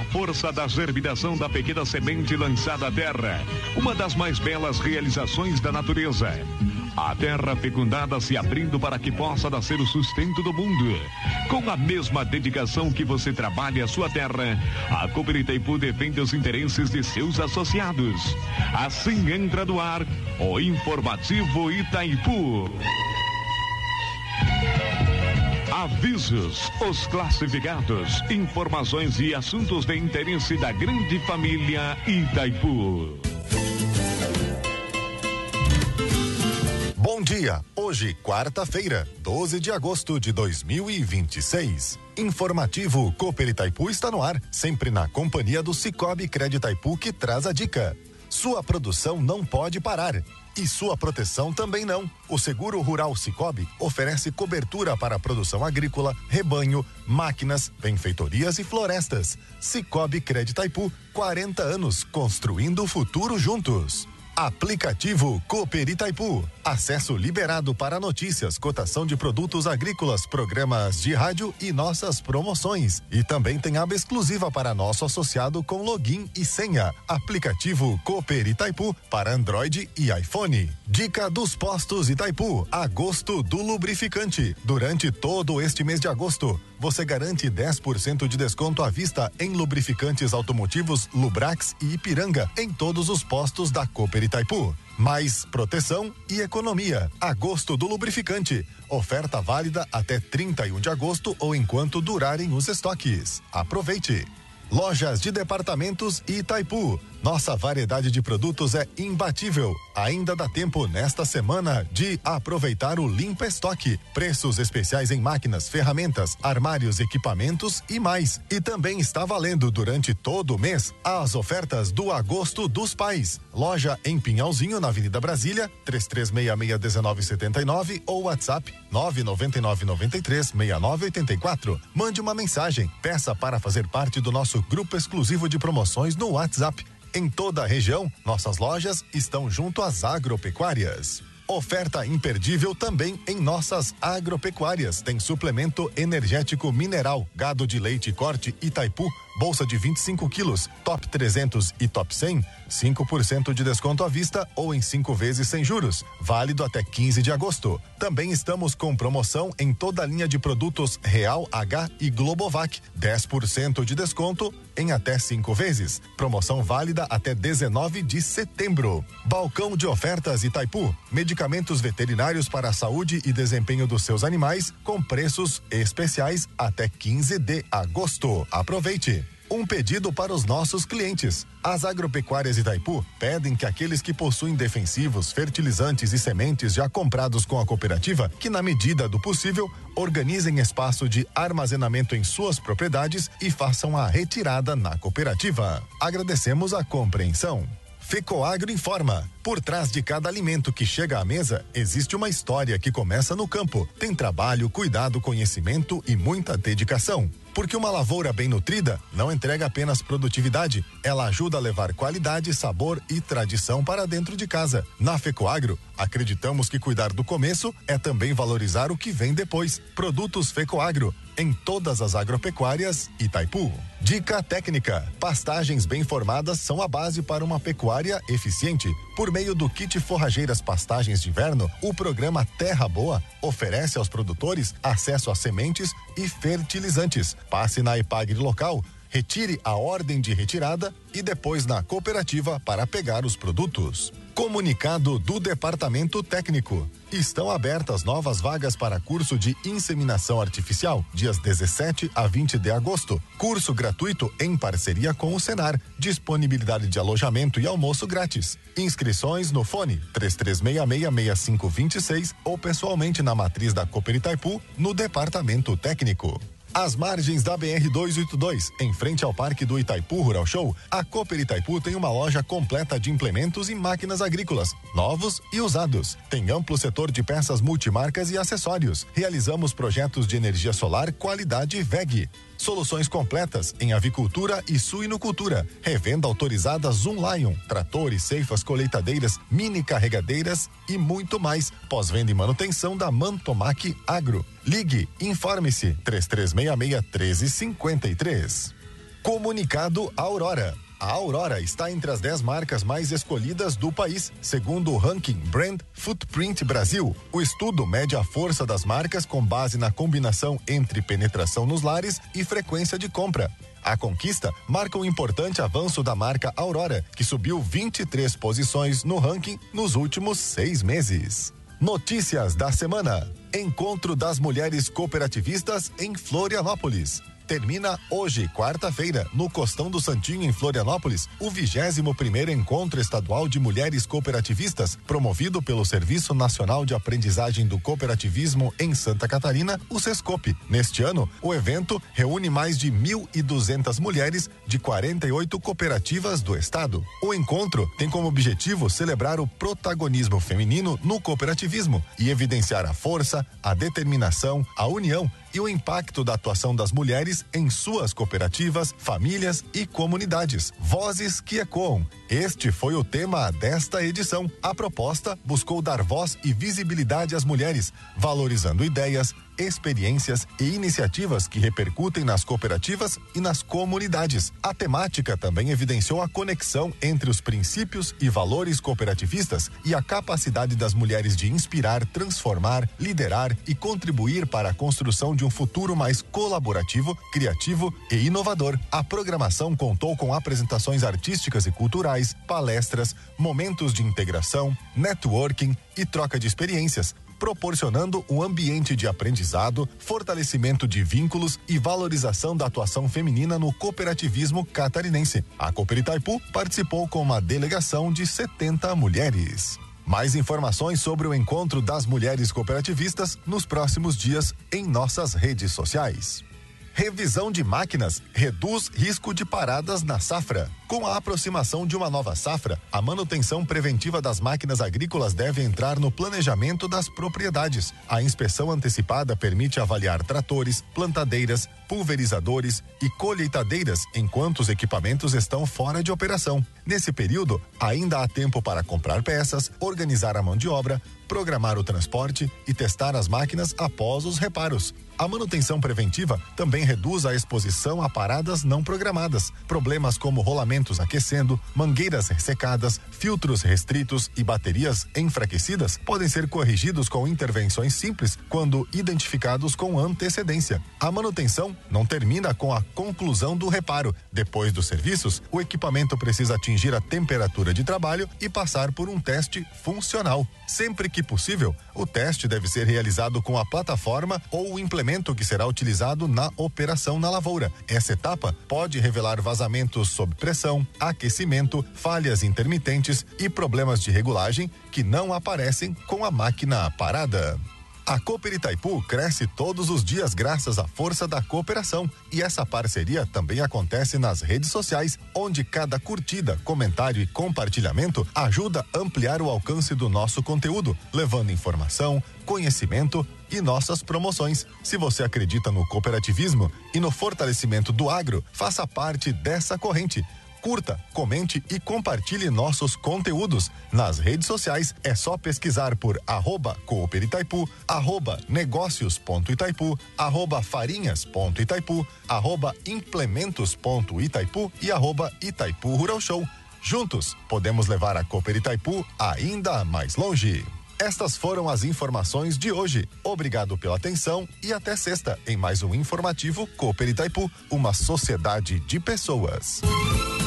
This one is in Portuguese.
força da germinação da pequena semente lançada à terra, uma das mais belas realizações da natureza. A terra fecundada se abrindo para que possa nascer o sustento do mundo. Com a mesma dedicação que você trabalha a sua terra, a Cooper Itaipu defende os interesses de seus associados. Assim entra no ar o Informativo Itaipu. Avisos, os classificados, informações e assuntos de interesse da grande família Itaipu. Bom dia, hoje quarta-feira, 12 de agosto de 2026. Informativo Cooper Itaipu está no ar, sempre na companhia do Cicobi Crédito Itaipu, que traz a dica. Sua produção não pode parar. E sua proteção também não. O Seguro Rural Cicobi oferece cobertura para a produção agrícola, rebanho, máquinas, benfeitorias e florestas. Cicobi Crédito Itaipu, 40 anos construindo o futuro juntos. Aplicativo Cooper Itaipu. Acesso liberado para notícias, cotação de produtos agrícolas, programas de rádio e nossas promoções. E também tem aba exclusiva para nosso associado com login e senha. Aplicativo Cooper Itaipu para Android e iPhone. Dica dos postos Itaipu. Agosto do lubrificante. Durante todo este mês de agosto, você garante 10% de desconto à vista em lubrificantes automotivos Lubrax e Ipiranga em todos os postos da Cooper Itaipu. Mais proteção e economia. Agosto do lubrificante. Oferta válida até 31 de agosto ou enquanto durarem os estoques. Aproveite. Lojas de departamentos Itaipu. Nossa variedade de produtos é imbatível. Ainda dá tempo nesta semana de aproveitar o Limpa Estoque. Preços especiais em máquinas, ferramentas, armários, equipamentos e mais. E também está valendo durante todo o mês as ofertas do Agosto dos Pais. Loja em Pinhalzinho, na Avenida Brasília, 3366-1979 ou WhatsApp 999-93-6984. Mande uma mensagem. Peça para fazer parte do nosso grupo exclusivo de promoções no WhatsApp. Em toda a região, nossas lojas estão junto às agropecuárias. Oferta imperdível também em nossas agropecuárias. Tem suplemento energético mineral, gado de leite corte Itaipu, bolsa de 25 quilos, top 300 e top 100, 5% de desconto à vista ou em 5 vezes sem juros, válido até 15 de agosto. Também estamos com promoção em toda a linha de produtos Real H e Globovac, 10% de desconto em até 5 vezes. Promoção válida até 19 de setembro. Balcão de ofertas Itaipu, medicamentos veterinários para a saúde e desempenho dos seus animais com preços especiais até 15 de agosto. Aproveite. Um pedido para os nossos clientes. As agropecuárias Itaipu pedem que aqueles que possuem defensivos, fertilizantes e sementes já comprados com a cooperativa, que na medida do possível, organizem espaço de armazenamento em suas propriedades e façam a retirada na cooperativa. Agradecemos a compreensão. Fecoagro informa. Por trás de cada alimento que chega à mesa, existe uma história que começa no campo. Tem trabalho, cuidado, conhecimento e muita dedicação. Porque uma lavoura bem nutrida não entrega apenas produtividade, ela ajuda a levar qualidade, sabor e tradição para dentro de casa. Na Fecoagro, acreditamos que cuidar do começo é também valorizar o que vem depois. Produtos Fecoagro, em todas as agropecuárias Itaipu. Dica técnica: pastagens bem formadas são a base para uma pecuária eficiente. Por meio do kit Forrageiras Pastagens de Inverno, o programa Terra Boa oferece aos produtores acesso a sementes e fertilizantes. Passe na EPAGRE local, retire a ordem de retirada e depois na cooperativa para pegar os produtos. Comunicado do Departamento Técnico. Estão abertas novas vagas para curso de inseminação artificial, dias 17 a 20 de agosto. Curso gratuito em parceria com o Senar. Disponibilidade de alojamento e almoço grátis. Inscrições no fone 3366-6526 ou pessoalmente na matriz da Cooper Itaipu, no Departamento Técnico. Às margens da BR-282, em frente ao Parque do Itaipu Rural Show, a Cooper Itaipu tem uma loja completa de implementos e máquinas agrícolas, novos e usados. Tem amplo setor de peças multimarcas e acessórios. Realizamos projetos de energia solar qualidade WEG. Soluções completas em avicultura e suinocultura. Revenda autorizada Zoom Lion, tratores, ceifas, colheitadeiras, mini carregadeiras e muito mais. Pós-venda e manutenção da Mantomac Agro. Ligue, informe-se, 3366-1353. Comunicado Aurora. A Aurora está entre as 10 marcas mais escolhidas do país, segundo o ranking Brand Footprint Brasil. O estudo mede a força das marcas com base na combinação entre penetração nos lares e frequência de compra. A conquista marca um importante avanço da marca Aurora, que subiu 23 posições no ranking nos últimos 6 meses. Notícias da semana. Encontro das Mulheres Cooperativistas em Florianópolis. Termina hoje, quarta-feira, no Costão do Santinho, em Florianópolis, o 21º Encontro Estadual de Mulheres Cooperativistas, promovido pelo Serviço Nacional de Aprendizagem do Cooperativismo em Santa Catarina, o Sescope. Neste ano, o evento reúne mais de 1.200 mulheres de 48 cooperativas do estado. O encontro tem como objetivo celebrar o protagonismo feminino no cooperativismo e evidenciar a força, a determinação, a união e o impacto da atuação das mulheres em suas cooperativas, famílias e comunidades. Vozes que ecoam. Este foi o tema desta edição. A proposta buscou dar voz e visibilidade às mulheres, valorizando ideias, experiências e iniciativas que repercutem nas cooperativas e nas comunidades. A temática também evidenciou a conexão entre os princípios e valores cooperativistas e a capacidade das mulheres de inspirar, transformar, liderar e contribuir para a construção de um futuro mais colaborativo, criativo e inovador. A programação contou com apresentações artísticas e culturais, palestras, momentos de integração, networking e troca de experiências, proporcionando um ambiente de aprendizado, fortalecimento de vínculos e valorização da atuação feminina no cooperativismo catarinense. A Cooper Itaipu participou com uma delegação de 70 mulheres. Mais informações sobre o encontro das mulheres cooperativistas nos próximos dias em nossas redes sociais. Revisão de máquinas reduz risco de paradas na safra. Com a aproximação de uma nova safra, a manutenção preventiva das máquinas agrícolas deve entrar no planejamento das propriedades. A inspeção antecipada permite avaliar tratores, plantadeiras, pulverizadores e colheitadeiras enquanto os equipamentos estão fora de operação. Nesse período, ainda há tempo para comprar peças, organizar a mão de obra, programar o transporte e testar as máquinas após os reparos. A manutenção preventiva também reduz a exposição a paradas não programadas. Problemas como rolamentos aquecendo, mangueiras ressecadas, filtros restritos e baterias enfraquecidas podem ser corrigidos com intervenções simples quando identificados com antecedência. A manutenção não termina com a conclusão do reparo. Depois dos serviços, o equipamento precisa atingir a temperatura de trabalho e passar por um teste funcional. Sempre que possível, o teste deve ser realizado com a plataforma ou o implemento que será utilizado na operação na lavoura. Essa etapa pode revelar vazamentos sob pressão, aquecimento, falhas intermitentes e problemas de regulagem que não aparecem com a máquina parada. A Cooper Itaipu cresce todos os dias graças à força da cooperação, e essa parceria também acontece nas redes sociais, onde cada curtida, comentário e compartilhamento ajuda a ampliar o alcance do nosso conteúdo, levando informação, conhecimento e nossas promoções. Se você acredita no cooperativismo e no fortalecimento do agro, faça parte dessa corrente. Curta, comente e compartilhe nossos conteúdos. Nas redes sociais é só pesquisar por @CooperItaipu, @negócios.itaipu, @farinhas.itaipu, @implementos.itaipu e @Itaipu Rural Show. Juntos, podemos levar a Cooper Itaipu ainda mais longe. Estas foram as informações de hoje. Obrigado pela atenção e até sexta em mais um informativo Cooper Itaipu, uma sociedade de pessoas.